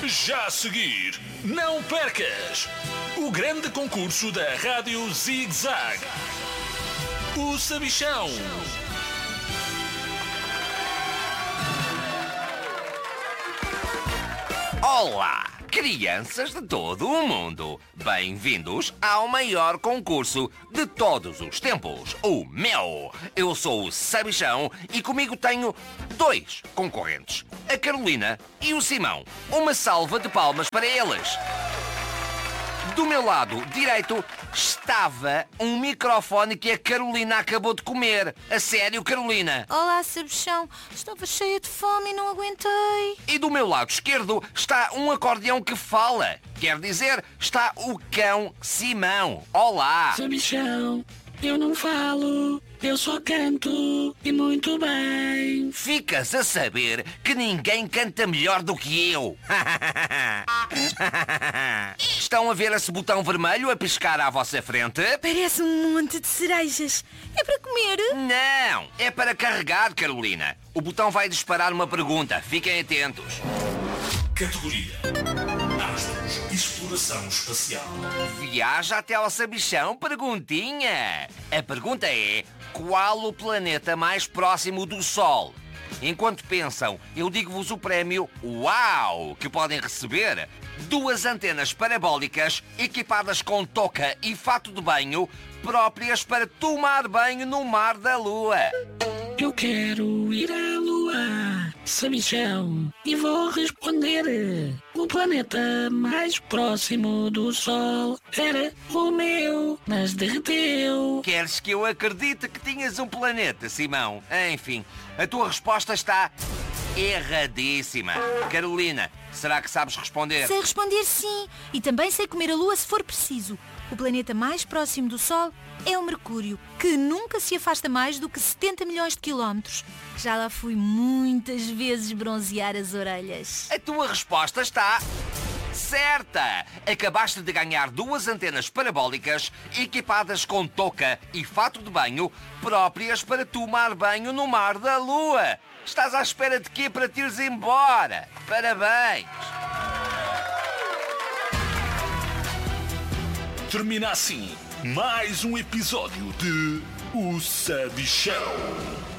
Já a seguir, não percas o grande concurso da Rádio Zig Zag, o Sabichão. Olá, crianças de todo o mundo. Bem-vindos ao maior concurso de todos os tempos, o meu. Eu sou o Sabichão e comigo tenho dois concorrentes, a Carolina e o Simão. Uma salva de palmas para eles. Do meu lado direito estava um microfone que a Carolina acabou de comer. A sério, Carolina? Olá, Sabichão. Estava cheia de fome e não aguentei. E do meu lado esquerdo está um acordeão que fala. Quer dizer, está o cão Simão. Olá! Sabichão, eu não falo, eu só canto e muito bem. Ficas a saber que ninguém canta melhor do que eu. Estão a ver esse botão vermelho a piscar à vossa frente? Parece um monte de cerejas. É para comer? Não, é para carregar, Carolina. O botão vai disparar uma pergunta. Fiquem atentos. Categoria: Astros, exploração espacial. Viaja até ao Sabichão? Perguntinha. A pergunta é: qual o planeta mais próximo do Sol? Enquanto pensam, eu digo-vos o prémio UAU, que podem receber: 2 antenas parabólicas equipadas com touca e fato de banho próprias para tomar banho no mar da Lua. Eu quero ir à Lua, Sabichão, e vou responder. O planeta mais próximo do Sol era o meu, mas derreteu. Queres que eu acredite que tinhas um planeta, Simão? Enfim, a tua resposta está erradíssima. Carolina, será que sabes responder? Sei responder sim. E também sei comer a Lua se for preciso. O planeta mais próximo do Sol é o Mercúrio, que nunca se afasta mais do que 70 milhões de quilómetros. Já lá fui muitas vezes bronzear as orelhas. A tua resposta está certa! Acabaste de ganhar 2 antenas parabólicas equipadas com touca e fato de banho próprias para tomar banho no mar da Lua. Estás à espera de quê para te ires embora? Parabéns! Termina assim mais um episódio de O Sabichão.